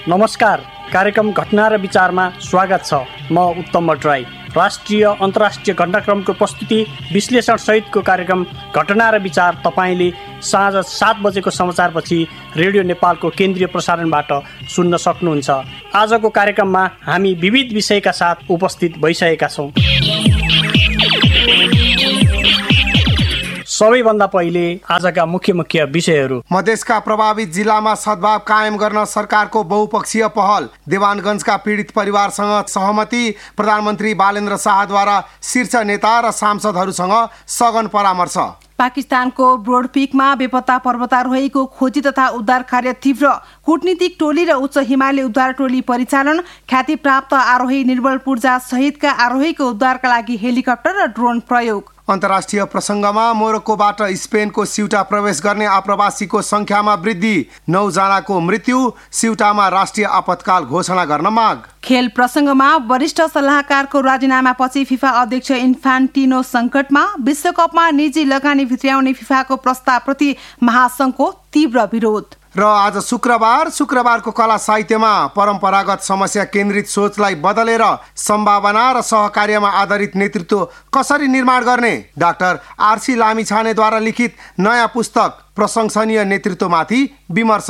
नमस्कार, कार्यक्रम घटना र विचारमा स्वागत छ। म उत्तम भट्टराई। राष्ट्रिय अन्तर्राष्ट्रिय घटनाक्रमको प्रस्तुति विश्लेषण सहितको कार्यक्रम घटना र विचार तपाईँले साँझ 7 बजेको समाचारपछि रेडियो नेपालको केन्द्रीय प्रसारणबाट सुन्न सक्नुहुन्छ। आजको कार्यक्रममा हामी विविध विषयका साथ उपस्थित भइसकेका छौँ। सबैभन्दा पहिले आजका मुख्य विषयहरू। मधेसका प्रभावित जिल्लामा सद्भाव कायम गर्न सरकारको बहुपक्षीय पहल, देवानगञ्जका पीडित परिवारसँग सहमति, प्रधानमन्त्री बालेन्द्र शाहद्वारा शीर्ष नेता र सांसदहरूसँग सघन परामर्श। पाकिस्तानको ब्रोडपीकमा बेपत्ता पर्वतारोहीको खोजी तथा उद्धार कार्य तीव्र, कूटनीतिक टोली र उच्च हिमाली उद्धार टोली परिचालन, ख्याति प्राप्त आरोही निर्मल पूर्जा सहितका आरोहीको उद्धारका लागि हेलिकप्टर र ड्रोन प्रयोग। अन्तर्राष्ट्रिय प्रसङ्गमा मोरक्कोबाट स्पेनको सिउटा प्रवेश गर्ने आप्रवासीको संख्यामा वृद्धि, 9 जनाको मृत्यु, सिउटामा राष्ट्रिय आपतकाल घोषणा गर्न माग। खेल प्रसङ्गमा वरिष्ठ सल्लाहकारको राजीनामापछि फिफा अध्यक्ष इन्फान्टिनो सङ्कटमा, विश्वकपमा निजी लगानी भित्र्याउने फिफाको प्रस्तावप्रति महासङ्घको तीव्र विरोध। र आज शुक्रबारको कला साहित्यमा परम्परागत समस्या केन्द्रित सोचलाई बदलेर सम्भावना र सहकार्यमा आधारित नेतृत्व कसरी निर्माण गर्ने, डाक्टर आरसी लामिछानेद्वारा लिखित नयाँ पुस्तक प्रशंसनीय नेतृत्वमाथि विमर्श।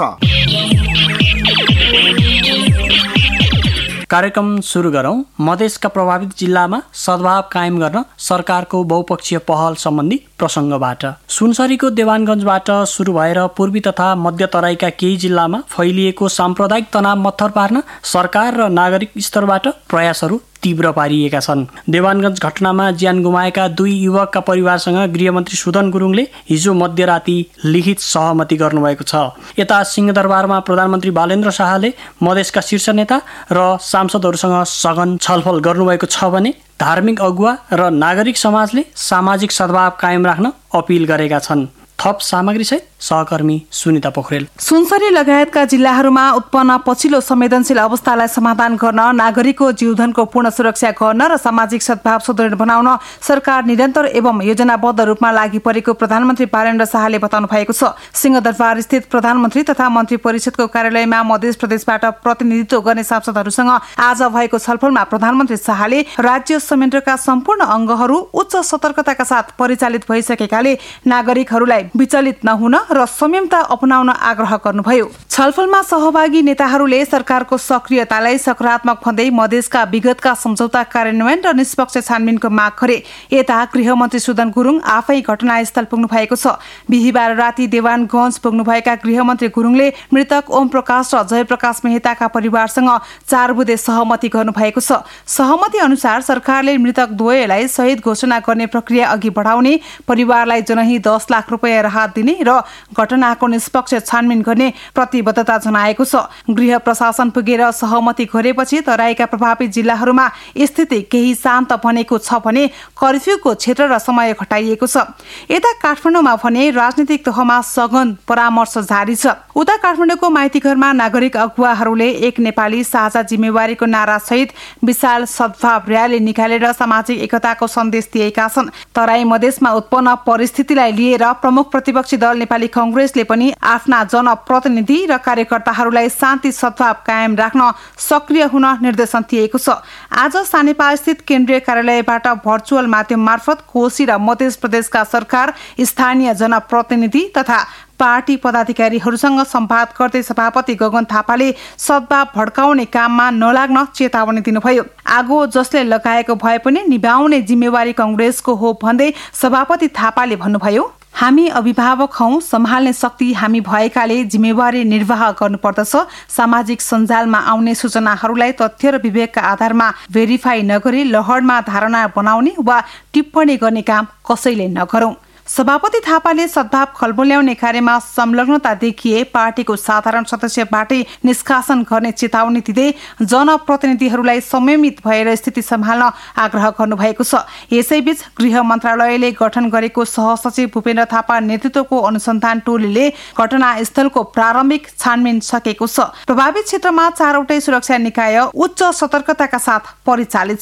कार्यक्रम सुरु गरौँ। मधेसका प्रभावित जिल्लामा सद्भाव कायम गर्न सरकारको बहुपक्षीय पहल सम्बन्धी प्रसङ्गबाट। सुनसरीको देवानगञ्जबाट सुरु भएर पूर्वी तथा मध्य तराईका केही जिल्लामा फैलिएको साम्प्रदायिक तनाव मत्थर पार्न सरकार र नागरिक स्तरबाट प्रयासहरू तीव्र पारिएका छन्। देवानगञ्ज घटनामा ज्यान गुमाएका 2 युवकका परिवारसँग गृहमन्त्री सुदन गुरुङले हिजो मध्यराती लिखित सहमति गर्नुभएको छ। यता सिंहदरबारमा प्रधानमन्त्री बालेन्द्र शाहले मधेसका शीर्ष नेता र सांसदहरूसँग सघन छलफल गर्नुभएको छ भने धार्मिक अगुवा र नागरिक समाजले सामाजिक सद्भाव कायम राख्न अपिल गरेका छन्। थप सामग्री सहित सहकर्मी सुनिता पोखरेल। सुनसरी लगायतका जिल्लाहरूमा उत्पन्न पछिल्लो संवेदनशील अवस्थालाई समाधान गर्न, नागरिकको जीवधनको पूर्ण सुरक्षा गर्न र सामाजिक सद्भाव सुदृढ बनाउन सरकार निरन्तर एवं योजनाबद्ध रूपमा लागि परेको प्रधानमन्त्री बालेन्द्र शाहले बताउनु भएको छ। सिंहदरबार स्थित प्रधानमन्त्री तथा मन्त्री परिषदको कार्यालयमा मध्य प्रदेशबाट प्रतिनिधित्व गर्ने सांसदहरूसँग आज भएको छलफलमा प्रधानमन्त्री शाहले राज्य संयन्त्रका सम्पूर्ण अङ्गहरू उच्च सतर्कताका साथ परिचालित भइसकेकाले नागरिकहरूलाई विचलित नहुन र संयमता अपनाउन आग्रह गर्नुभयो। छलफलमा सहभागी नेताहरूले सरकारको सक्रियतालाई सकारात्मक भन्दै मधेसका विगतका सम्झौता कार्यान्वयन र निष्पक्ष छानबिनको माग गरे। यता गृहमन्त्री सुदन गुरुङ आफै घटनास्थल पुग्नु भएको छ। बिहिबार राति देवानगञ्ज पुग्नुभएका गृहमन्त्री गुरुङले मृतक ओम प्रकाश र जयप्रकाश मेहताका परिवारसँग 4 बुँदे सहमति गर्नुभएको छ। सहमति अनुसार सरकारले मृतक द्वयलाई शहीद घोषणा गर्ने प्रक्रिया अघि बढाउने, परिवारलाई जनही 10 लाख रुपैयाँ राहत दिने र घटनाको निष्पक्ष छानबिन गर्ने प्रतिबद्धता जनाएको छ। गृह प्रशासन पुगेर सहमति गरेपछि तराईका प्रभावित जिल्लाहरूमा स्थिति केही शान्त बनेको छ भने कर्फ्यूको क्षेत्र र समय घटाइएको छ। यता काठमाडौँमा भने राजनीतिक तहमा सघन परामर्श जारी छ। उता काठमाडौँको माइतीघरमा नागरिक अगुवाहरूले एक नेपाली साझा जिम्मेवारीको नारा सहित विशाल सद्भाव र्याली निकालेर सामाजिक एकताको सन्देश दिएका छन्। तराई मधेसमा उत्पन्न परिस्थितिलाई लिएर प्रमुख प्रतिपक्षी दल नेपाली कांग्रेसले पनि आफ्ना जनप्रतिनिधि र कार्यकर्ताहरूलाई शान्ति सद्भाव कायम राख्न सक्रिय हुन निर्देशन दिएको छ। आज सानेपा स्थित केन्द्रीय कार्यालयबाट भर्चुअल माध्यम मार्फत कोशी र मध्य प्रदेशका सरकार, स्थानीय जनप्रतिनिधि तथा पार्टी पदाधिकारीहरूसँग संवाद गर्दै सभापति गगन थापाले सद्भाव भड्काउने काममा नलाग्न चेतावनी दिनुभयो। आगो जसले लगाएको भए पनि निभाउने जिम्मेवारी कांग्रेसको हो भन्दै सभापति थापाले भन्नुभयो, हामी अभिभावक हौं, सम्हाल्ने शक्ति हामी भएकाले जिम्मेवारी निर्वाह गर्नुपर्दछ। सामाजिक सञ्जालमा आउने सूचनाहरूलाई तथ्य र विवेकका आधारमा भेरिफाई नगरी लहरमा धारणा बनाउने वा टिप्पणी गर्ने काम कसैले नगरौं। सभापति थापाले सद्भाव खलबल्याउने कार्यमा संलग्नता देखिए पार्टीको साधारण सदस्यबाटै निष्कासन गर्ने चेतावनी दिँदै जनप्रतिनिधिहरूलाई संयमित भएर स्थिति सम्हाल्न आग्रह गर्नुभएको छ। यसैबीच गृह मन्त्रालयले गठन गरेको सहसचिव भूपेन्द्र थापा नेतृत्वको अनुसन्धान टोलीले घटनास्थलको प्रारम्भिक छानबिन सकेको छ। प्रभावित क्षेत्रमा 4वटै सुरक्षा निकाय उच्च सतर्कताका साथ परिचालित छन्।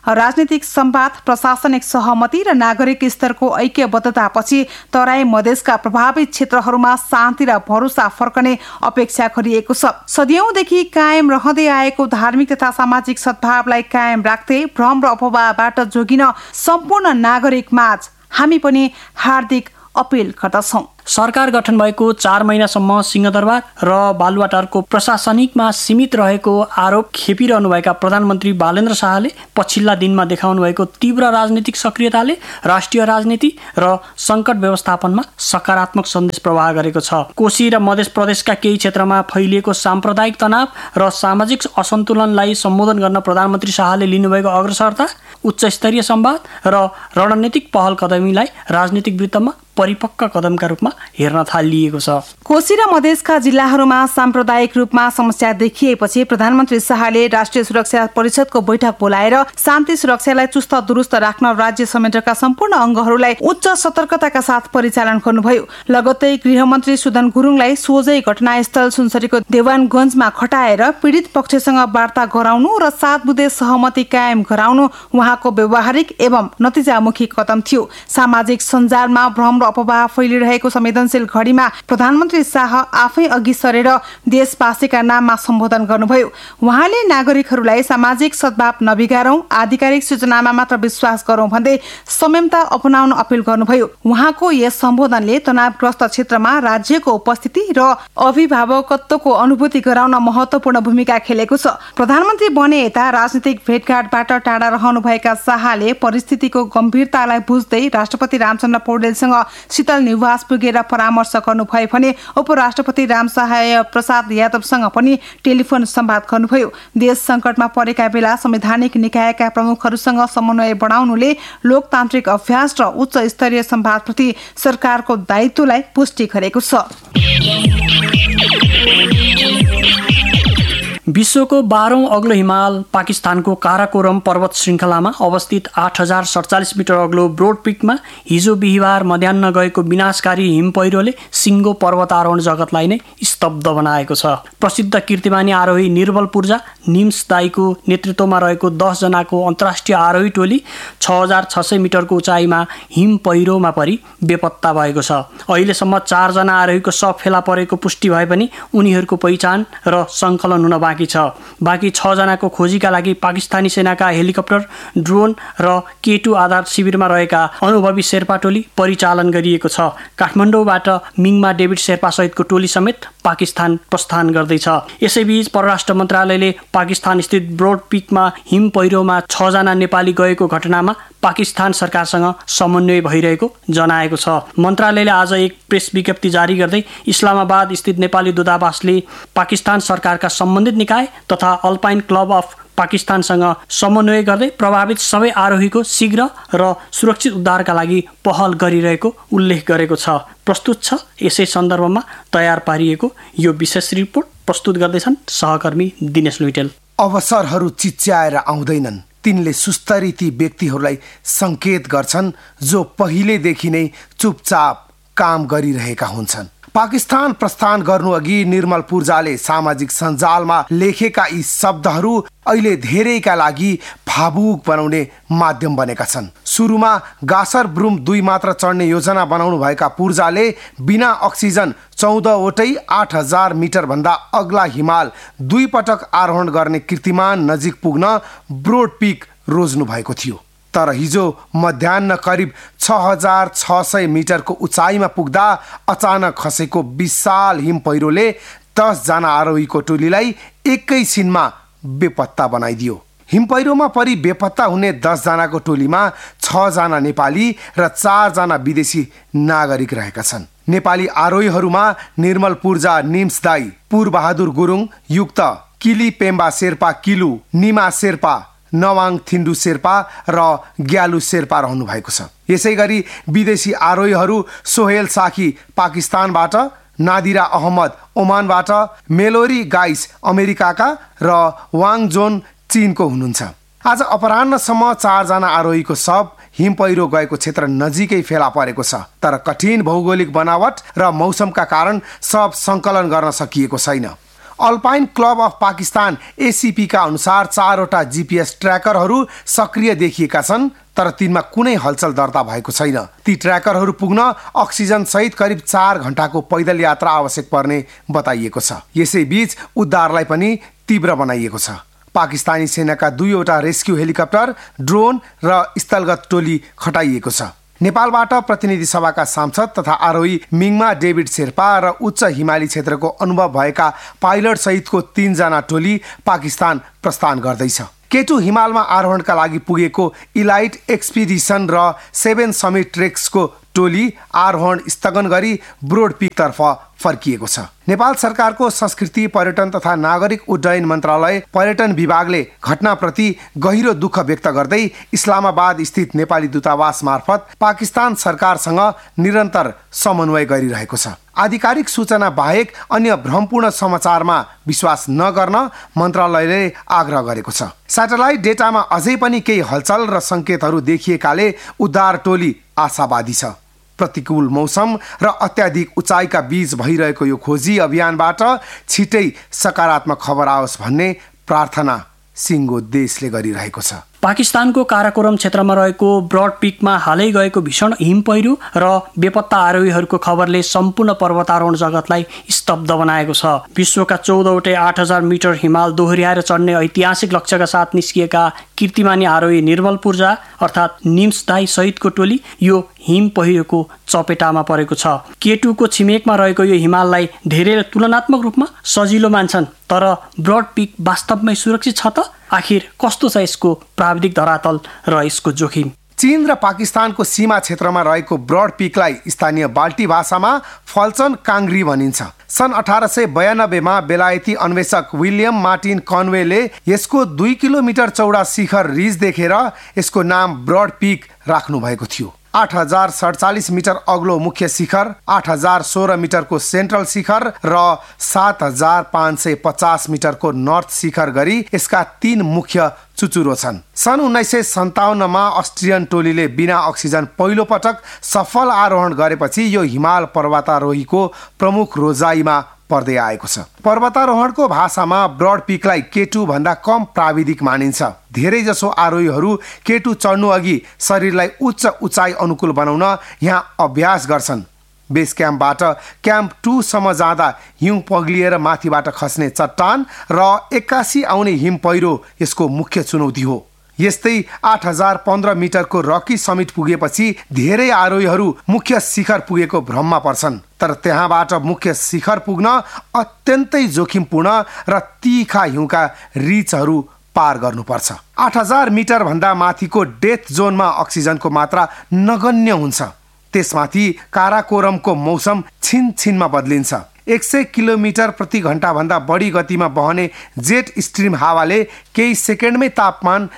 राजनीतिक संवाद, प्रशासनिक सहमति र नागरिक स्तरको ऐक्यबद्धतापछि तराई मधेसका प्रभावित क्षेत्रहरूमा शान्ति र भरोसा फर्कने अपेक्षा गरिएको छ। सदियौंदेखि कायम रहँदै आएको धार्मिक तथा सामाजिक सद्भावलाई कायम राख्दै भ्रम र अफवाहबाट जोगिन सम्पूर्ण नागरिक माझ हामी पनि हार्दिक अपील गर्दछौं। सरकार गठन भएको 4 महिनासम्म सिंहदरबार र बालुवाटारको प्रशासनिकमा सीमित रहेको आरोप खेपिरहनुभएका प्रधानमन्त्री बालेन्द्र शाहले पछिल्ला दिनमा देखाउनु भएको तीव्र राजनीतिक सक्रियताले राष्ट्रिय राजनीति र सङ्कट व्यवस्थापनमा सकारात्मक सन्देश प्रवाह गरेको छ। कोशी र मध्य प्रदेशका केही क्षेत्रमा फैलिएको साम्प्रदायिक तनाव र सामाजिक असन्तुलनलाई सम्बोधन गर्न प्रधानमन्त्री शाहले लिनुभएको अग्रसरता, उच्च स्तरीय संवाद र रणनीतिक पहल कदमीलाई राजनीतिक वृत्तमा परिपक्व कदमका रूपमा हेर्न थालिएको छ। कोशी र मधेसका जिल्लाहरूमा साम्प्रदायिक रूपमा समस्या देखिएपछि प्रधानमन्त्री शाहले राष्ट्रिय सुरक्षा परिषदको बैठक बोलाएर शान्ति सुरक्षालाई चुस्त दुरुस्त राख्न राज्य समेतका सम्पूर्ण अङ्गहरूलाई उच्च सतर्कताका साथ परिचालन गर्नुभयो। लगत्तै गृहमन्त्री सुदन गुरुङलाई सोझै घटनास्थल सुनसरीको देवानगञ्जमा खटाएर पीडित पक्षसँग वार्ता गराउनु र 7 बुँदे सहमति कायम गराउनु उहाँको व्यवहारिक एवं नतिजामुखी कदम थियो। सामाजिक सञ्जालमा भ्रम अफवाह फैलिरहेको संवेदनशील घडीमा प्रधानमन्त्री शाह आफै अघि सरेर देशवासीका नाममा सम्बोधन गर्नुभयो। उहाँले नागरिकहरूलाई सामाजिक सद्भाव नबिगारौं, आधिकारिक सूचनामा मात्र विश्वास गरौं भन्दै संयमता अपनाउन अपील गर्नुभयो। उहाँको यस सम्बोधनले तनावग्रस्त क्षेत्रमा राज्यको उपस्थिति र अभिभावकत्वको अनुभूति गराउन महत्वपूर्ण भूमिका खेलेको छ। प्रधानमन्त्री बने यता राजनीतिक भेटघाटबाट टाढा रहनुभएका शाहले परिस्थितिको गम्भीरतालाई बुझ्दै राष्ट्रपति रामचन्द्र पौडेलसँग शीतल निवास पुगेर परामर्श गर्नुभयो भने उपराष्ट्रपति रामसहाय प्रसाद यादवसँग पनि टेलिफोन संवाद गर्नुभयो। देश संकटमा परेका बेला संवैधानिक निकायका प्रमुखहरूसँग समन्वय बढाउनुले लोकतान्त्रिक अभ्यास र उच्च स्तरीय संवादप्रति सरकारको दायित्वलाई पुष्टि गरेको छ। विश्वको 12औं अग्लो हिमाल पाकिस्तानको काराकोरम पर्वत श्रृङ्खलामा अवस्थित 8047 मिटर अग्लो ब्रोड पिकमा हिजो बिहिबार मध्याह्न गएको विनाशकारी हिम पहिरोले सिङ्गो पर्वतारोहण जगतलाई नै स्तब्ध बनाएको छ। प्रसिद्ध कीर्तिमानी आरोही निर्बल पूर्जा निम्स दाईको नेतृत्वमा रहेको 10 जनाको अन्तर्राष्ट्रिय आरोही टोली 6600 मिटरको उचाइमा हिम पहिरोमा परि बेपत्ता भएको छ। अहिलेसम्म 4 जना आरोहीको शव फेला परेको पुष्टि भए पनि उनीहरूको पहिचान र सङ्कलन हुन बाँकी 6 जनाको खोजीका लागि पाकिस्तानी सेनाका हेलिकप्टर, ड्रोन र K2 आधार शिविरमा रहेका अनुभवी शेर्पा टोली परिचालन गरिएको छ। काठमाडौँबाट मिङमा डेभिड शेर्पा सहितको टोली समेत पाकिस्तान प्रस्थान गर्दैछ। यसैबीच परराष्ट्र मन्त्रालयले पाकिस्तान स्थित ब्रोड पिकमा हिम पहिरोमा 6 जना नेपाली गएको घटनामा पाकिस्तान सरकारसँग समन्वय भइरहेको जनाएको छ। मन्त्रालयले आज एक प्रेस विज्ञप्ति जारी गर्दै इस्लामाबाद स्थित नेपाली दूतावासले पाकिस्तान सरकारका सम्बन्धित निकाय तथा अल्पाइन क्लब अफ पाकिस्तानसँग समन्वय गर्दै प्रभावित सबै आरोहीको शीघ्र र सुरक्षित उद्धारका लागि पहल गरिरहेको उल्लेख गरेको छ। प्रस्तुत छ यसै सन्दर्भमा तयार पारिएको यो विशेष रिपोर्ट। प्रस्तुत गर्दैछन् सहकर्मी दिनेश लुइटेल। अवसरहरू चिच्याएर आउँदैनन्, तिनले सुस्तरी ती व्यक्तिहरूलाई संकेत गर्छन् जो पहिलेदेखि नै चुपचाप काम गरिरहेका हुन्छन्। पाकिस्तान प्रस्थान गर्नु अघि निर्मल पूर्जाले सामाजिक सञ्जालमा लेखेका यी शब्दहरू अहिले धेरैका लागि भावुक बनाउने माध्यम बनेका छन्। सुरुमा गासर ब्रुम 2 मात्र चढ्ने योजना बनाउनु भएका पूर्जाले बिना अक्सिजन 14वटै 8000 मिटर भन्दा अग्ला हिमाल 2 पटक आरोहण गर्ने कीर्तिमान नजिक पुग्न ब्रोड पिक रोज्नु भएको थियो। तर हिजो मध्याह्न करिब 6600 मिटरको उचाइमा पुग्दा अचानक खसेको विशाल हिम पहिरोले 10 जना आरोहीको टोलीलाई एकैछिनमा बेपत्ता बनाइदियो। हिम पहिरोमा परि बेपत्ता हुने 10 जनाको टोलीमा 6 जना नेपाली र 4 जना विदेशी नागरिक रहेका छन्। नेपाली आरोहीहरूमा निर्मल पूर्जा निम्स दाई, पुरबहादुर गुरुङ युक्त, किली पेम्बा शेर्पा किलु, निमा शेर्पा, नवाङ थिन्डु शेर्पा र ग्यालु शेर्पा रहनु भएको छ। यसै गरी विदेशी आरोहीहरू सोहेल साकी पाकिस्तानबाट, नादिरा अहमद ओमानबाट, मेलोरी गाइस अमेरिकाका र वाङ जोन चीनको हुनुहुन्छ। आज अपराह्नसम्म 4 जना आरोहीको शव हिम पहिरो गएको क्षेत्र नजिकै फेला परेको छ। तर कठिन भौगोलिक बनावट र मौसमका कारण शव सङ्कलन गर्न सकिएको छैन। Alpine club of Pakistan ACP का अनुसार 4वटा GPS ट्र्याकरहरू सक्रिय देखिएका छन्, तर तिनमा कुनै हलचल दर्ता भएको छैन। ती ट्र्याकरहरू पुग्न अक्सिजन सहित करिब 4 घण्टाको पैदल यात्रा आवश्यक पर्ने बताइएको छ। यसैबीच उद्धारलाई पनि तीव्र बनाइएको छ। पाकिस्तानी सेनाका 2वटा रेस्क्यु हेलिकप्टर, ड्रोन र स्थलगत टोली खटाइएको छ। नेपालबाट प्रतिनिधि सभाका सांसद तथा आरोही मिङमा डेभिड शेर्पा र उच्च हिमाली क्षेत्रको अनुभव भएका पाइलट सहितको 3 जना टोली पाकिस्तान प्रस्थान गर्दैछ। K2 हिमालमा आरोहणका लागि पुगेको इलाइट एक्सपिडिसन र 7 समिट ट्रेक्सको टोली आरोहण स्थगन गरी ब्रोड पिकतर्फ फर्किएको छ। नेपाल सरकारको संस्कृति, पर्यटन तथा नागरिक उड्डयन मन्त्रालय पर्यटन विभागले घटनाप्रति गहिरो दुःख व्यक्त गर्दै इस्लामाबाद स्थित नेपाली दूतावास मार्फत पाकिस्तान सरकारसँग निरन्तर समन्वय गरिरहेको छ। आधिकारिक सूचना बाहेक अन्य भ्रमपूर्ण समाचारमा विश्वास नगर्न मन्त्रालयले आग्रह गरेको छ। स्याटेलाइट डेटामा अझै पनि केही हलचल र सङ्केतहरू देखिएकाले उद्धार टोली आशावादी छ। प्रतिकूल मौसम र अत्याधिक उचाइका बीच भइरहेको यो खोजी अभियानबाट छिटै सकारात्मक खबर आओस् भन्ने प्रार्थना सिङ्गो देशले गरिरहेको छ। पाकिस्तानको काराकोरम क्षेत्रमा रहेको ब्रड पिकमा हालै गएको भीषण हिम पहिरो र बेपत्ता आरोहीहरूको खबरले सम्पूर्ण पर्वतारोहण जगतलाई स्तब्ध बनाएको छ। विश्वका 14वटै 8000 मिटर हिमाल दोहोर्याएर चढ्ने ऐतिहासिक लक्ष्यका साथ निस्किएका कीर्तिमानी आरोही निर्मल पूर्जा अर्थात् निम्स दाई सहितको टोली यो हिम पहिरोको चपेटामा परेको छ। K2 को छिमेकमा रहेको यो हिमाललाई धेरैले तुलनात्मक रूपमा सजिलो मान्छन्, तर ब्रड पिक वास्तवमै सुरक्षित छ त? आखिर कस्तो छ यसको प्राविधिक धरातल र यसको जोखिम? चीन र पाकिस्तानको सीमा क्षेत्रमा रहेको ब्रड पिकलाई स्थानीय बाल्टी भाषामा फल्चन काङ्ग्री भनिन्छ। सन् 1892 मा बेलायती अन्वेषक विलियम मार्टिन कन्वेले यसको 2 किलोमिटर चौडा शिखर रिज देखेर यसको नाम ब्रड पिक राख्नु भएको थियो। 8047 मिटर अग्लो मुख्य शिखर, 8016 मिटरको सेन्ट्रल शिखर र 7550 मिटरको नर्थ शिखर गरी यसका 3 मुख्य चुचुरो छन्। सन् 1957 मा अस्ट्रियन टोलीले बिना अक्सिजन पहिलो पटक सफल आरोहण गरेपछि यो हिमाल पर्वतारोहीको प्रमुख रोजाइमा पर्दै आएको छ। पर्वतारोहणको भाषामा ब्रड पिकलाई K2 भन्दा कम प्राविधिक मानिन्छ। धेरै जसो आरोहीहरू K2 चढ्नु अघि शरीरलाई उच्च उचाइ अनुकूल बनाउन यहाँ अभ्यास गर्छन्। बेस क्याम्पबाट क्याम्प 2 सम्म जाँदा हिउँ पग्लिएर माथिबाट खस्ने चट्टान र 81 आउने हिम पहिरो यसको मुख्य चुनौती हो। यस्तै 8015 मिटरको रकी समिट पुगेपछि धेरै आरोहीहरू मुख्य शिखर पुगेको भ्रममा पर्छन्, तर त्यहाँबाट मुख्य शिखर पुग्न अत्यन्तै जोखिमपूर्ण र तीखा हिउँका रिचहरू पार गर्नुपर्छ। 8000 मिटर भन्दा माथिको डेथ जोनमा अक्सिजनको मात्रा नगण्य हुन्छ। त्यसमाथि काराकोरमको मौसम छिनछिनमा बदलिन्छ। 100 किलोमिटर प्रति घण्टा भन्दा बढी गतिमा बहने जेट स्ट्रिम हावाले केही सेकेन्डमै तापमान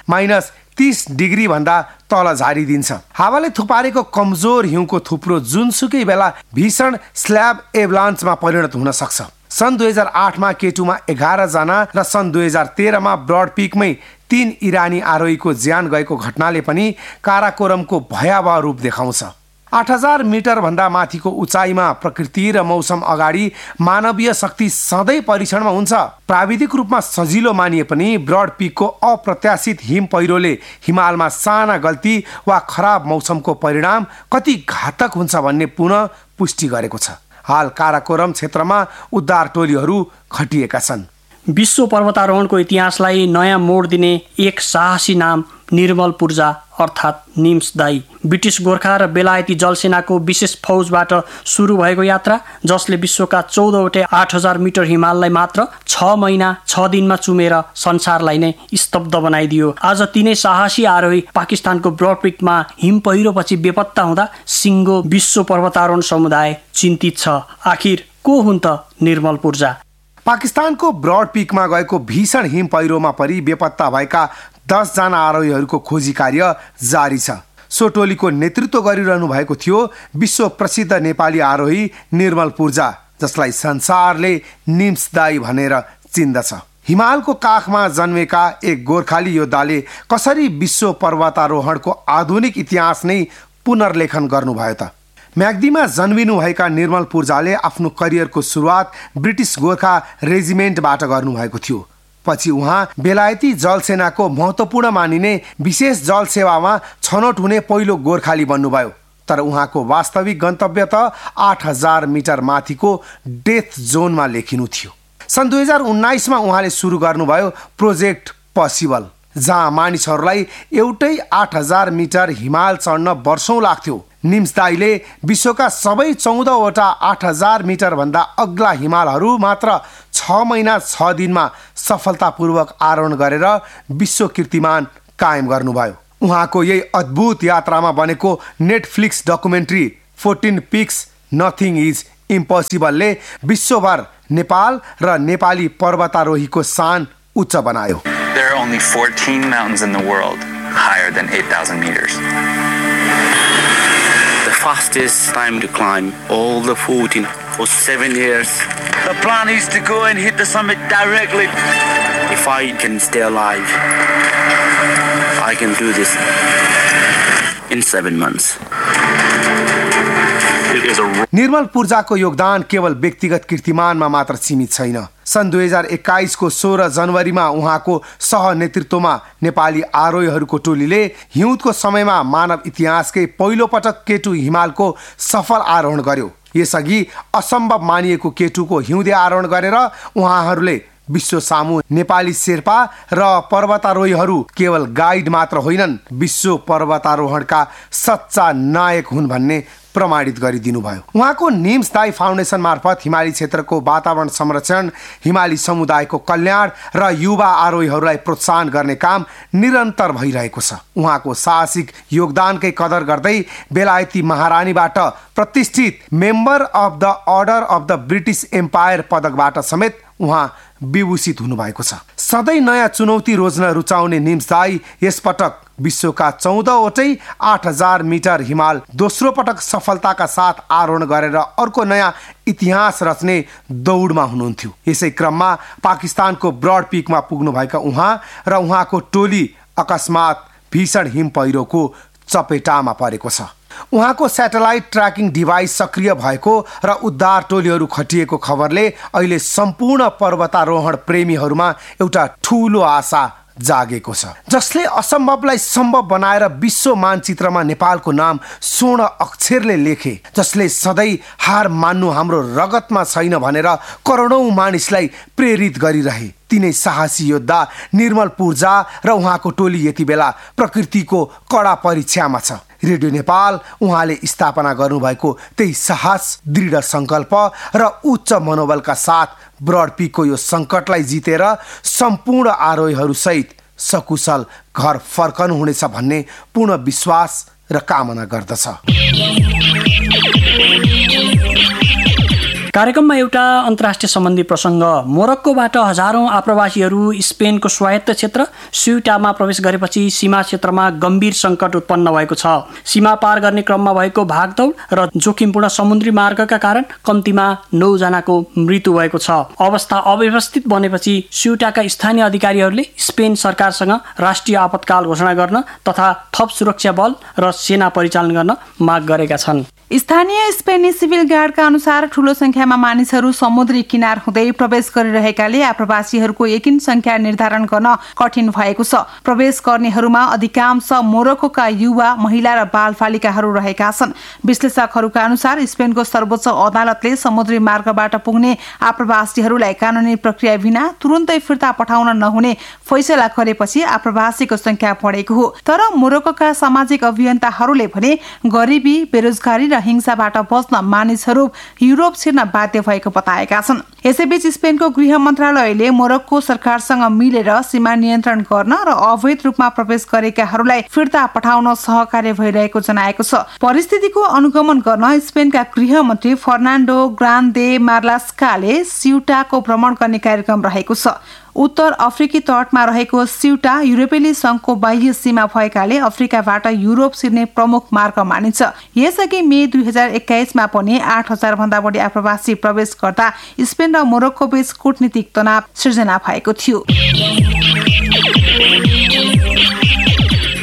-30 डिग्री भन्दा तल झारिदिन्छ। हावाले थुपारेको कमजोर हिउँको थुप्रो जुनसुकै बेला भीषण स्ल्याब एभलान्चमा परिणत हुन सक्छ। सन् 2008 मा K2 मा 11 जना र सन् 2013 मा ब्रड पिकमै 3 इरानी आरोहीको ज्यान गएको घटनाले पनि काराकोरमको भयावह रूप देखाउँछ। 8000 मिटर भन्दा माथिको उचाइमा प्रकृति र मौसम अगाडि मानवीय शक्ति सधैँ परीक्षणमा हुन्छ। प्राविधिक रूपमा सजिलो मानिए पनि ब्रड पिकको अप्रत्याशित हिम पहिरोले हिमालमा साना गल्ती वा खराब मौसमको परिणाम कति घातक हुन्छ भन्ने पुनः पुष्टि गरेको छ। हाल काराकोरम क्षेत्रमा उद्धार टोलीहरू खटिएका छन्। विश्व पर्वतारोहणको इतिहासलाई नयाँ मोड दिने एक साहसी नाम निर्मल पूर्जा अर्थात् निम्स दाई। ब्रिटिस गोर्खा र बेलायती जलसेनाको विशेष फौजबाट सुरु भएको यात्रा, जसले विश्वका 14वटै 8000 मिटर हिमाललाई मात्र 6 महिना 6 दिनमा चुमेर संसारलाई नै स्तब्ध बनाइदियो। आज तिनै साहसी आरोही पाकिस्तानको ब्रड पिकमा हिम पहिरोपछि बेपत्ता हुँदा सिङ्गो विश्व पर्वतारोहण समुदाय चिन्तित छ। आखिर को हुन् त निर्मल पूर्जा? पाकिस्तानको ब्रड पिकमा गएको भीषण हिम पहिरोमा परि बेपत्ता भएका 10 जना आरोहीहरूको खोजी कार्य जारी छ। सो टोलीको नेतृत्व गरिरहनु भएको थियो विश्व प्रसिद्ध नेपाली आरोही निर्मल पूर्जा, जसलाई संसारले निम्स दाई भनेर चिन्दछ। हिमालको काखमा जन्मेका एक गोर्खाली योद्धाले कसरी विश्व पर्वतारोहणको आधुनिक इतिहास नै पुनर्लेखन गर्नुभयो त? म्याग्दीमा जन्मिनुभएका निर्मल पूर्जाले आफ्नो करियरको सुरुवात ब्रिटिस गोर्खा रेजिमेन्टबाट गर्नुभएको थियो। पछि उहाँ बेलायती जलसेनाको महत्त्वपूर्ण मानिने विशेष जल सेवामा छनौट हुने पहिलो गोर्खाली बन्नुभयो। तर उहाँको वास्तविक गन्तव्य त 8000 मिटर माथिको डेथ जोनमा लेखिनु थियो। सन् 2019 मा उहाँले सुरु गर्नुभयो प्रोजेक्ट पसिबल, जहाँ मानिसहरूलाई एउटै 8000 मिटर हिमाल चढ्न वर्षौं लाग्थ्यो। निम्स दाइले विश्वका सबै 14वटा 8000 मिटर भन्दा अग्ला हिमालहरू मात्र 6 महिना 6 दिनमा सफलतापूर्वक आरोहण गरेर विश्व कीर्तिमान कायम गर्नुभयो। उहाँको यही अद्भुत यात्रामा बनेको Netflix documentary 14 pics nothing is इम्पोसिबलले विश्वभर नेपाल र नेपाली पर्वतारोहीको शान उच्च बनायो। There are only 14 mountains in the world higher than 8,000 meters. The fastest time to climb all the 14 for 7 years. The plan is to go and hit the summit directly. If I can stay alive, I can do this in 7 months. निर्मल पूर्जाको योगदान केवल व्यक्तिगत कीर्तिमानमा मात्र सीमित छैन। सन् 2021 को 16 जनवरीमा उहाँको सह नेतृत्वमा नेपाली आरोहीहरूको टोलीले हिउँदको समयमा मानव इतिहासकै पहिलो पटक केटु हिमालको सफल आरोहण गर्यो। यसअघि असम्भव मानिएको केटुको हिउँदे आरोहण गरेर उहाँहरूले विश्व सामु नेपाली शेर्पा र पर्वतारोहीहरू केवल गाइड मात्र होइनन्, विश्व पर्वतारोहणका सच्चा नायक हुन् भन्ने प्रमाणित गरिदिनु भयो। उहाँको निम्स दाइ फाउन्डेसन मार्फत हिमाली क्षेत्रको वातावरण संरक्षण, हिमाली समुदायको कल्याण र युवा आरोहीहरूलाई प्रोत्साहन गर्ने काम निरन्तर भइरहेको छ। उहाँको साहसिक योगदानकै कदर गर्दै बेलायती महारानीबाट प्रतिष्ठित member of the order of the British empire पदकबाट समेत उहाँ विभूषित हुनुभएको छ। सधैँ नयाँ चुनौती रोज्न रुचाउने निम्स दाइ यसपटक विश्वका 14वटै 8000 मिटर हिमाल दोस्रो पटक सफलताका साथ आरोहण गरेर अर्को नयाँ इतिहास रच्ने दौडमा हुनुहुन्थ्यो। यसै क्रममा पाकिस्तानको ब्रड पिकमा पुग्नुभएका उहाँ र उहाँको टोली अकस्मात भीषण हिम पहिरोको चपेटामा परेको छ। उहाँको स्याटेलाइट ट्र्याकिङ डिभाइस सक्रिय भएको र उद्धार टोलीहरू खटिएको खबरले अहिले सम्पूर्ण पर्वतारोहण प्रेमीहरूमा एउटा ठूलो आशा जागेको छ, जसले असम्भवलाई सम्भव बनाएर विश्व मानचित्रमा नेपालको नाम स्वर्ण अक्षरले लेखे, जसले सधैँ हार मान्नु हाम्रो रगतमा छैन भनेर करोडौं मानिसलाई प्रेरित गरिरहे। तिनै साहसी योद्धा निर्मल पूर्जा र उहाँको टोली यति बेला प्रकृतिको कडा परीक्षामा छ। रेडियो नेपाल उहाँले स्थापना गर्नुभएको त्यही साहस, दृढ संकल्प र उच्च मनोबलका साथ ब्रड पिकको यो संकटलाई जितेर सम्पूर्ण आरोहीहरू सहित सकुशल घर फर्कनु हुनेछ भन्ने पूर्ण विश्वास र कामना गर्दछ। कार्यक्रममा एउटा अन्तर्राष्ट्रिय सम्बन्धी प्रसङ्ग। मोरक्कोबाट हजारौं आप्रवासीहरू स्पेनको स्वायत्त क्षेत्र स्युटामा प्रवेश गरेपछि सीमा क्षेत्रमा गम्भीर सङ्कट उत्पन्न भएको छ। सीमा पार गर्ने क्रममा भएको भागदौड र जोखिमपूर्ण समुद्री मार्गका कारण कम्तीमा 9 जनाको मृत्यु भएको छ। अवस्था अव्यवस्थित बनेपछि स्युटाका स्थानीय अधिकारीहरूले स्पेन सरकारसँग राष्ट्रिय आपतकाल घोषणा गर्न तथा थप सुरक्षा बल र सेना परिचालन गर्न माग गरेका छन्। स्थानीय स्पेनी सिभिल गार्डका अनुसार ठूलो संख्यामा मानिसहरू समुद्री किनार हुँदै प्रवेश गरिरहेकाले आप्रवासीहरूको यकिन संख्या निर्धारण गर्न कठिन भएको छ। प्रवेश गर्नेहरूमा अधिकांश मोरक्कोका युवा, महिला र बालबालिकाहरू रहेका छन्। विश्लेषकहरूका अनुसार स्पेनको सर्वोच्च अदालतले समुद्री मार्गबाट पुग्ने आप्रवासीहरूलाई कानूनी प्रक्रिया बिना तुरुन्तै फिर्ता पठाउन नहुने फैसला गरेपछि आप्रवासीको संख्या बढेको हो। तर मोरक्कोका सामाजिक अभियन्ताहरूले भने गरिबी, बेरोजगारी र हिंसाबाट बच्न मानिसहरू युरोप छिर्न बाध्य भएको बताएका छन्। यसैबीच स्पेनको गृह मन्त्रालयले मोरक्को सरकारसँग मिलेर सीमा नियन्त्रण गर्न र अवैध रूपमा प्रवेश गरेकाहरूलाई फिर्ता पठाउन सहकार्य भइरहेको जनाएको छ। परिस्थितिको अनुगमन गर्न स्पेनका गृह मन्त्री फर्नान्डो ग्रान्डे मार्लास्काले स्युटाको भ्रमण गर्ने कार्यक्रम रहेको छ। उत्तर अफ्रिकी तटमा रहेको स्युटा युरोपेली संघको बाह्य सीमा भएकाले अफ्रिकाबाट युरोप छिर्ने प्रमुख मार्ग मानिन्छ। यसअघि मे 2021 मा पनि 8000 भन्दा बढी आप्रवासी प्रवेश गर्दा स्पेन र मोरक्को बीच कूटनीतिक तनाव सिर्जना भएको थियो।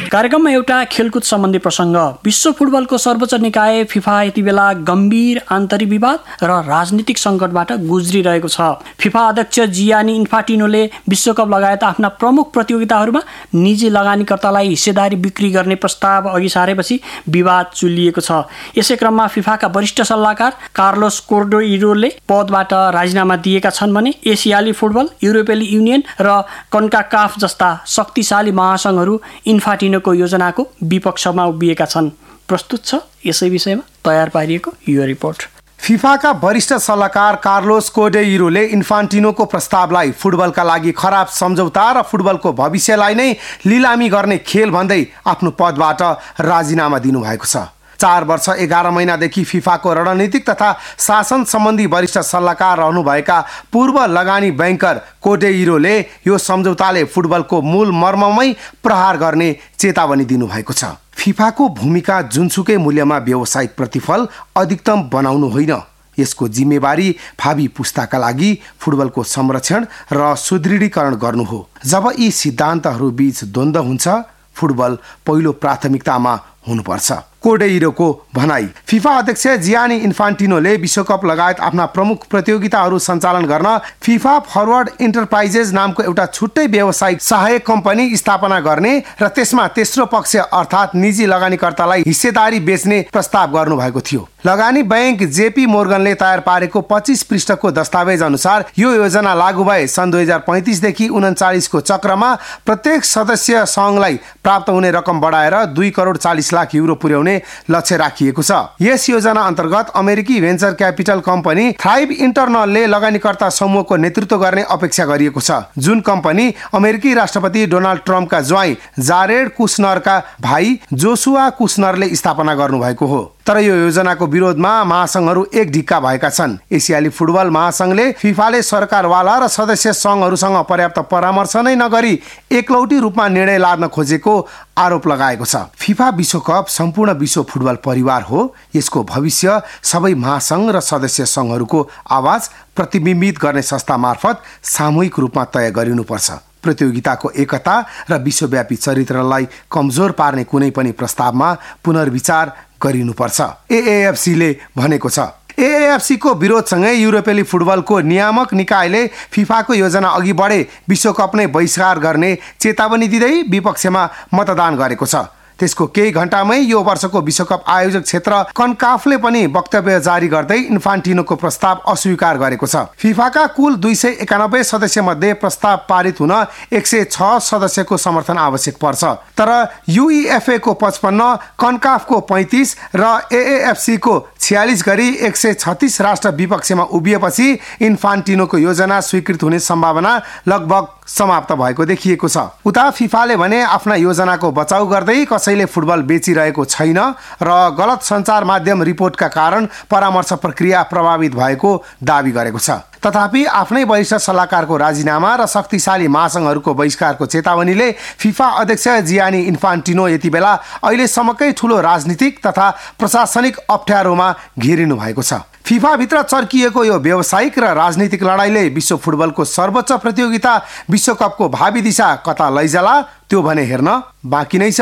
कार्यक्रममा एउटा खेलकुद सम्बन्धी प्रसङ्ग। विश्व फुटबलको सर्वोच्च निकाय फिफा यति बेला गम्भीर आन्तरिक विवाद र राजनीतिक सङ्कटबाट गुज्रिरहेको छ। फिफा अध्यक्ष जियानी इन्फान्टिनोले विश्वकप लगायत आफ्ना प्रमुख प्रतियोगिताहरूमा निजी लगानीकर्तालाई हिस्सेदारी बिक्री गर्ने प्रस्ताव अघि सारेपछि विवाद चुलिएको छ। यसै क्रममा फिफाका वरिष्ठ सल्लाहकार कार्लोस कोर्डोइरोले पदबाट राजीनामा दिएका छन् भने एसियाली फुटबल, युरोपेली युनियन र कन्काकाफ जस्ता शक्तिशाली महासङ्घहरू इन्फान्टिनोको योजनाको विपक्षमा उभिएका छन्। प्रस्तुत छ यसै विषयमा तयार पारिएको यो रिपोर्ट। फिफाका वरिष्ठ सल्लाहकार कार्लोस कोर्डोइरोले इन्फान्टिनोको प्रस्तावलाई फुटबलका लागि खराब सम्झौता र फुटबलको भविष्यलाई नै लिलामी गर्ने खेल भन्दै आफ्नो पदबाट राजीनामा दिनुभएको छ। 4 वर्ष 11 महिनादेखि फिफाको रणनीतिक तथा शासन सम्बन्धी वरिष्ठ सल्लाहकार रहनुभएका पूर्व लगानी ब्याङ्कर कोर्डोइरोले यो सम्झौताले फुटबलको मूल मर्ममै प्रहार गर्ने चेतावनी दिनुभएको छ। फिफाको भूमिका जुनसुकै मूल्यमा व्यावसायिक प्रतिफल अधिकतम बनाउनु होइन, यसको जिम्मेवारी भावी पुस्ताका लागि फुटबलको संरक्षण र सुदृढीकरण गर्नु हो। जब यी सिद्धान्तहरू बीच द्वन्द्व हुन्छ, फुटबल पहिलो प्राथमिकतामा हुनुपर्छ। कोर्डोइरोको भनाई। फिफा अध्यक्ष जियानी इन्फान्टिनोले विश्वकप लगायत आफ्ना प्रमुख प्रतियोगिताहरू सञ्चालन गर्न फिफा फरवर्ड इन्टरप्राइजेस नामको एउटा छुट्टै व्यावसायिक सहायक कम्पनी स्थापना गर्ने र त्यसमा तेस्रो पक्ष अर्थात् निजी लगानीकर्तालाई हिस्सेदारी बेच्ने प्रस्ताव गर्नुभएको थियो। लगानी बैंक जेपी मोर्गनले तयार पारेको 25 पृष्ठको दस्तावेज अनुसार यो योजना लागू भए सन् 2035 देखि 39 को चक्रमा प्रत्येक सदस्य सङ्घलाई प्राप्त हुने रकम बढाएर 2 करोड 40 लाख युरो पुर्याउने लक्ष्य राखिएको छ। यस योजना अन्तर्गत अमेरिकी भेन्चर क्यापिटल कम्पनी थ्राइभ इन्टरनलले लगानीकर्ता समूहको नेतृत्व गर्ने अपेक्षा गरिएको छ, जुन कम्पनी अमेरिकी राष्ट्रपति डोनाल्ड ट्रम्पका ज्वाइँ जारेड कुशनरका भाइ जोसुआ कुशनरले स्थापना गर्नुभएको हो। तर यो योजनाको विरोधमा महासङ्घहरू एक ढिक्का भएका छन्। एसियाली फुटबल महासङ्घले फिफाले सरकारवाला र सदस्य सङ्घहरूसँग पर्याप्त परामर्श नै नगरी एकलौटी रूपमा निर्णय लाद्न खोजेको आरोप लगाएको छ। फिफा विश्वकप सम्पूर्ण विश्व फुटबल परिवार हो। यसको भविष्य सबै महासङ्घ र सदस्य सङ्घहरूको आवाज प्रतिबिम्बित गर्ने संस्था मार्फत सामूहिक रूपमा तय गरिनुपर्छ। प्रतियोगिताको एकता र विश्वव्यापी चरित्रलाई कमजोर पार्ने कुनै पनि प्रस्तावमा पुनर्विचार गरिनुपर्छ, एएएफसीले भनेको छ। एएएफसी को विरोधसँगै युरोपेली फुटबलको नियामक निकायले फिफाको योजना अघि बढे विश्वकप नै बहिष्कार गर्ने चेतावनी दिँदै विपक्षमा मतदान गरेको छ। त्यसको केही घण्टामै यो वर्षको विश्वकप आयोजक क्षेत्र कन्काफले पनि वक्तव्य जारी गर्दै इन्फान्टिनोको प्रस्ताव अस्वीकार गरेको छ। फिफाका कुल 291 सदस्य मध्ये प्रस्ताव पारित हुन 106 सदस्यको समर्थन आवश्यक पर्छ। तर युइएफए को 55, कन्काफको 35 र एएएफसी को 46 गरी 136 राष्ट्र विपक्षमा उभिएपछि इन्फान्टिनोको योजना स्वीकृत हुने सम्भावना लगभग समाप्त भएको देखिएको छ। उता फिफाले भने आफ्ना योजनाको बचाउ गर्दै कसैले फुटबल बेचिरहेको छैन र गलत सञ्चार माध्यम रिपोर्टका कारण परामर्श प्रक्रिया प्रभावित भएको दावी गरेको छ। तथापि आफ्नै वरिष्ठ सल्लाहकारको राजीनामा र शक्तिशाली महासङ्घहरूको बहिष्कारको चेतावनीले फिफा अध्यक्ष जियानी इन्फान्टिनो यति बेला अहिलेसम्मकै ठुलो राजनीतिक तथा प्रशासनिक अप्ठ्यारोमा घेरिनु भएको छ। फिफा भित्र चर्किएको यो व्यावसायिक र राजनीतिक लडाईले विश्व फुटबलको सर्वोच्च प्रतियोगिता विश्वकपको भावी दिशा कता लैजाला त्यो भने हेर्न बाँकी नै छ।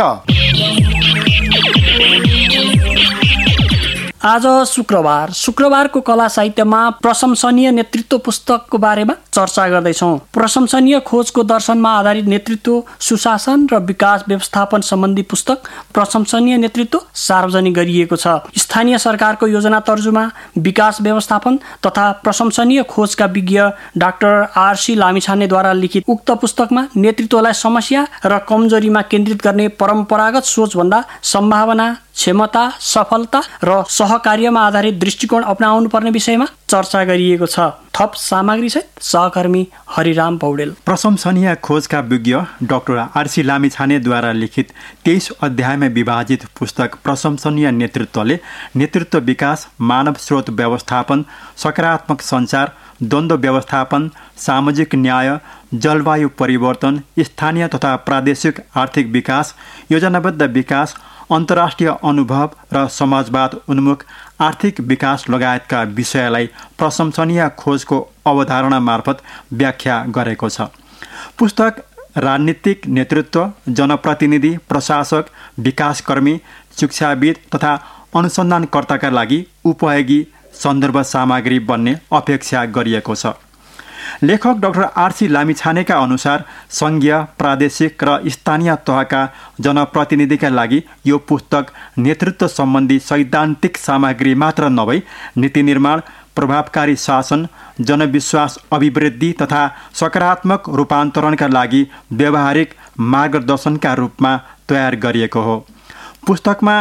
आज शुक्रबारको कला साहित्यमा प्रशंसनीय नेतृत्व पुस्तकको बारेमा चर्चा गर्दैछौँ। प्रशंसनीय खोजको दर्शनमा आधारित नेतृत्व, सुशासन र विकास व्यवस्थापन सम्बन्धी पुस्तक प्रशंसनीय नेतृत्व सार्वजनिक गरिएको छ। स्थानीय सरकारको योजना तर्जुमा, विकास व्यवस्थापन तथा प्रशंसनीय खोजका विज्ञ डाक्टर आरसी लामिछानेद्वारा लिखित उक्त पुस्तकमा नेतृत्वलाई समस्या र कमजोरीमा केन्द्रित गर्ने परम्परागत सोचभन्दा सम्भावना, क्षमता, सफलता र सहकार्यमा आधारित दृष्टिकोण अपनाउनु पर्ने विषयमा चर्चा गरिएको छ। थप सामग्री सहित सहकर्मी हरिराम पौडेल। प्रशंसनीय खोजका विज्ञ डाक्टर आरसी लामिछानेद्वारा लिखित 23 अध्यायमा विभाजित पुस्तक प्रशंसनीय नेतृत्वले नेतृत्व विकास, मानव स्रोत व्यवस्थापन, सकारात्मक सञ्चार, द्वन्द्व व्यवस्थापन, सामाजिक न्याय, जलवायु परिवर्तन, स्थानीय तथा प्रादेशिक आर्थिक विकास, योजनाबद्ध विकास, अन्तर्राष्ट्रिय अनुभव र समाजवाद उन्मुख आर्थिक विकास लगायतका विषयलाई प्रशंसनीय खोजको अवधारणा मार्फत व्याख्या गरेको छ। पुस्तक राजनीतिक नेतृत्व, जनप्रतिनिधि, प्रशासक, विकासकर्मी, शिक्षाविद तथा अनुसन्धानकर्ताका लागि उपयोगी सन्दर्भ सामग्री बन्ने अपेक्षा गरिएको छ। लेखक डाक्टर आरसी लामिछानेका अनुसार सङ्घीय, प्रादेशिक र स्थानीय तहका जनप्रतिनिधिका लागि यो पुस्तक नेतृत्व सम्बन्धी सैद्धान्तिक सामग्री मात्र नभई नीति निर्माण, प्रभावकारी शासन, जनविश्वास अभिवृद्धि तथा सकारात्मक रूपान्तरणका लागि व्यावहारिक मार्गदर्शनका रूपमा तयार गरिएको हो। पुस्तकमा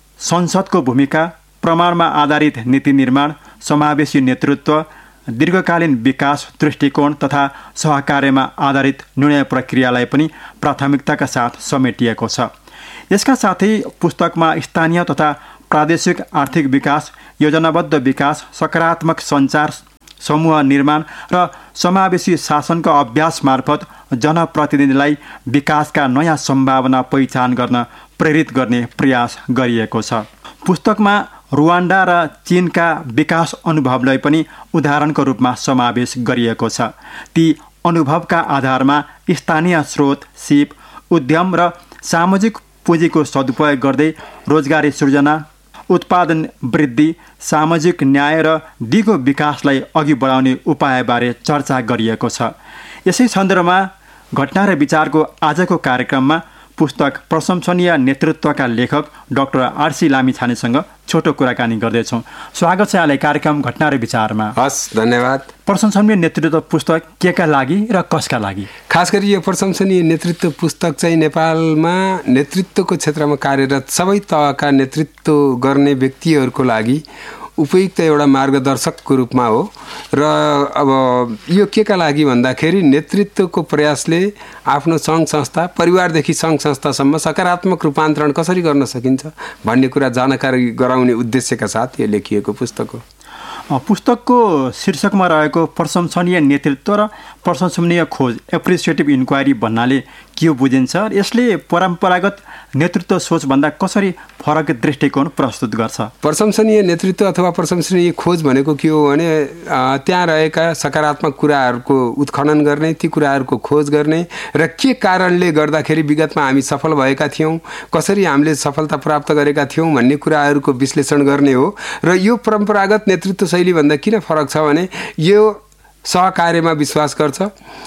संसदको भूमिका, प्रमाणमा आधारित नीति निर्माण, समावेशी नेतृत्व, दीर्घकालीन विकास दृष्टिकोण तथा सहकार्यमा आधारित निर्णय प्रक्रियालाई पनि प्राथमिकताका साथ समेटिएको छ। यसका साथै पुस्तकमा स्थानीय तथा प्रादेशिक आर्थिक विकास, योजनाबद्ध विकास, सकारात्मक सञ्चार, समूह निर्माण र समावेशी शासनको अभ्यास मार्फत जनप्रतिनिधिलाई विकासका नयाँ सम्भावना पहिचान गर्न प्रेरित गर्ने प्रयास गरिएको छ। पुस्तकमा रुवान्डा र चीनका विकास अनुभवलाई पनि उदाहरणको रूपमा समावेश गरिएको छ। ती अनुभवका आधारमा स्थानीय स्रोत, सिप, उद्यम र सामाजिक पुँजीको सदुपयोग गर्दै रोजगारी सृजना, उत्पादन वृद्धि, सामाजिक न्याय र दिगो विकासलाई अघि बढाउने उपायबारे चर्चा गरिएको छ। यसै सन्दर्भमा घटना र विचारको आजको कार्यक्रममा पुस्तक प्रशंसनीय नेतृत्वका लेखक डाक्टर आरसी लामिछानेसँग छोटो कुराकानी गर्दैछौँ। स्वागत छ यहाँलाई कार्यक्रम घटना र विचारमा। हस्, धन्यवाद। प्रशंसनीय नेतृत्व पुस्तक केका लागि र कसका लागि? खास गरी यो प्रशंसनीय नेतृत्व पुस्तक चाहिँ नेपालमा नेतृत्वको क्षेत्रमा कार्यरत सबै तहका नेतृत्व गर्ने व्यक्तिहरूको लागि उपयुक्त एउटा मार्गदर्शकको रूपमा हो। र अब यो केका लागि भन्दाखेरि नेतृत्वको प्रयासले आफ्नो सङ्घ संस्था, परिवारदेखि सङ्घ संस्थासम्म सकारात्मक रूपान्तरण कसरी गर्न सकिन्छ भन्ने कुरा जानकारी गराउने उद्देश्यका साथ यो लेखिएको पुस्तक हो। पुस्तकको शीर्षकमा रहेको प्रशंसनीय नेतृत्व र प्रशंसनीय खोज, एप्रिसिएटिभ इन्क्वायरी भन्नाले के बुझिन्छ? यसले परम्परागत नेतृत्व सोचभन्दा कसरी फरक दृष्टिकोण प्रस्तुत गर्छ? प्रशंसनीय नेतृत्व अथवा प्रशंसनीय खोज भनेको के हो भने त्यहाँ रहेका सकारात्मक कुराहरूको उत्खनन गर्ने, ती कुराहरूको खोज गर्ने र के कारणले गर्दाखेरि विगतमा हामी सफल भएका थियौँ, कसरी हामीले सफलता प्राप्त गरेका थियौँ भन्ने कुराहरूको विश्लेषण गर्ने हो। र यो परम्परागत नेतृत्व शैलीभन्दा किन फरक छ भने यो सहकार्यमा विश्वास गर्छ।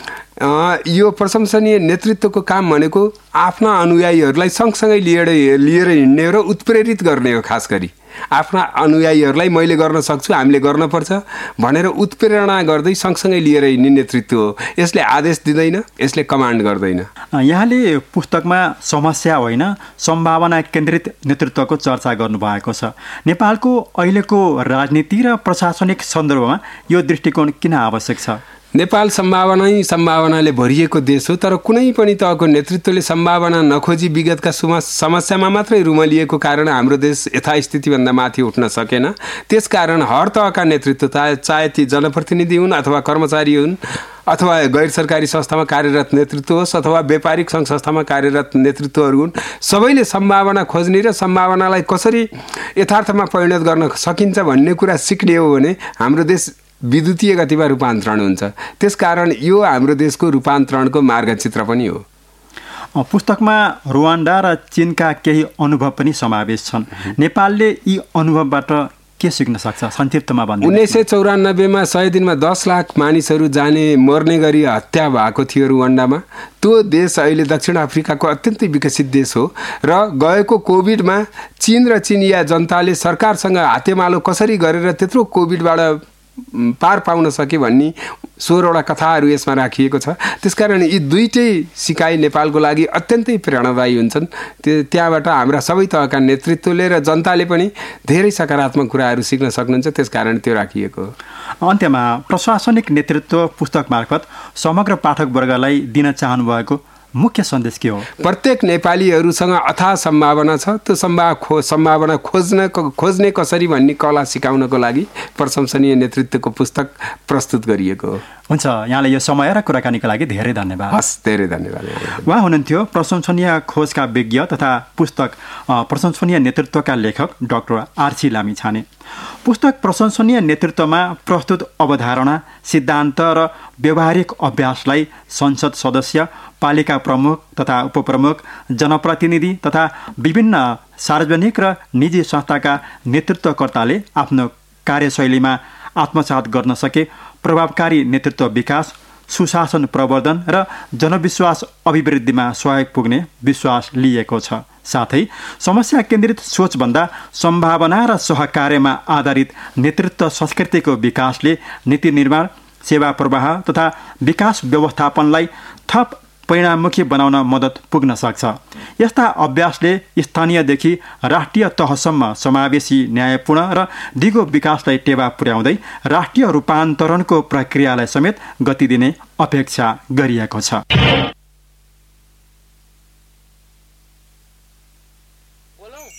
यो प्रशंसनीय नेतृत्वको काम भनेको आफ्ना अनुयायीहरूलाई सँगसँगै लिएर हिँड्ने र उत्प्रेरित गर्ने हो। खास गरी आफ्ना अनुयायीहरूलाई मैले गर्न सक्छु, हामीले गर्नुपर्छ भनेर उत्प्रेरणा गर्दै सँगसँगै लिएर हिँड्ने नेतृत्व हो। यसले आदेश दिँदैन, यसले कमान्ड गर्दैन। यहाँले पुस्तकमा समस्या होइन, सम्भावना केन्द्रित नेतृत्वको चर्चा गर्नुभएको छ। नेपालको अहिलेको राजनीति र प्रशासनिक सन्दर्भमा यो दृष्टिकोण किन आवश्यक छ? नेपाल सम्भावनाले भरिएको देश हो, तर कुनै पनि तहको नेतृत्वले सम्भावना नखोजी विगतका समस्यामा मात्रै रुमलिएको कारण हाम्रो देश यथास्थितिभन्दा माथि उठ्न सकेन। त्यसकारण हर तहका नेतृत्व, चाहे ती जनप्रतिनिधि हुन् अथवा कर्मचारी हुन् अथवा गैर सरकारी संस्थामा कार्यरत नेतृत्व होस् अथवा व्यापारिक सङ्घ संस्थामा कार्यरत नेतृत्वहरू हुन्, सबैले सम्भावना खोज्ने र सम्भावनालाई कसरी यथार्थमा परिणत गर्न सकिन्छ भन्ने कुरा सिक्ने हो भने हाम्रो देश विद्युतीय गतिमा रूपान्तरण हुन्छ। त्यसकारण यो हाम्रो देशको रूपान्तरणको मार्गचित्र पनि हो। पुस्तकमा रुवान्डा र चीनका केही अनुभव पनि समावेश छन्। नेपालले यी अनुभवबाट के सिक्न सक्छ? संक्षिप्तमा भन्नु। 1994मा 100 दिनमा 10 लाख मानिसहरू मर्ने गरी हत्या भएको थियो रुवान्डामा। त्यो देश अहिले दक्षिण अफ्रिकाको अत्यन्तै विकसित देश हो र गएको कोभिडमा चीन र चिनिया जनताले सरकारसँग हातेमालो कसरी गरेर त्यत्रो कोभिडबाट पार पाउन सके भन्ने 16वटा कथाहरू यसमा राखिएको छ। त्यसकारण यी दुईटै सिकाइ नेपालको लागि अत्यन्तै प्रेरणादायी हुन्छन्। त्यहाँबाट हाम्रा सबै तहका नेतृत्वले र जनताले पनि धेरै सकारात्मक कुराहरू सिक्न सक्नुहुन्छ। त्यसकारण त्यो राखिएको हो। अन्त्यमा प्रशासनिक नेतृत्व पुस्तक मार्फत समग्र पाठकवर्गलाई दिन चाहनुभएको मुख्य सन्देश के हो? प्रत्येक नेपालीहरूसँग अथाह सम्भावना छ। त्यो सम्भावना खोज्ने कसरी भन्ने कला सिकाउनको लागि प्रशंसनीय नेतृत्वको पुस्तक प्रस्तुत गरिएको हो। हुन्छ, यहाँलाई यो समय र कुराकानीको लागि धेरै धन्यवाद। हस्, धेरै धन्यवाद। उहाँ हुनुहुन्थ्यो प्रशंसनीय खोजका विज्ञ तथा पुस्तक प्रशंसनीय नेतृत्वका लेखक डाक्टर आरसी लामिछाने। पुस्तक प्रशंसनीय नेतृत्वमा प्रस्तुत अवधारणा, सिद्धान्त र व्यवहारिक अभ्यासलाई संसद सदस्य, पालिका प्रमुख तथा उपप्रमुख, जनप्रतिनिधि तथा विभिन्न सार्वजनिक र निजी संस्थाका नेतृत्वकर्ताले आफ्नो कार्यशैलीमा आत्मसात गर्न सके प्रभावकारी नेतृत्व विकास, सुशासन प्रवर्धन र जनविश्वास अभिवृद्धिमा सहयोग पुग्ने विश्वास लिएको छ। साथै समस्या केन्द्रित सोचभन्दा सम्भावना र सहकार्यमा आधारित नेतृत्व संस्कृतिको विकासले नीति निर्माण, सेवा प्रवाह तथा विकास व्यवस्थापनलाई थप परिणाममुखी बनाउन मद्दत पुग्न सक्छ। यस्ता अभ्यासले स्थानीयदेखि राष्ट्रिय तहसम्म समावेशी, न्यायपूर्ण र दिगो विकासलाई टेवा पुर्याउँदै राष्ट्रिय रूपान्तरणको प्रक्रियालाई समेत गति दिने अपेक्षा गरिएको छ।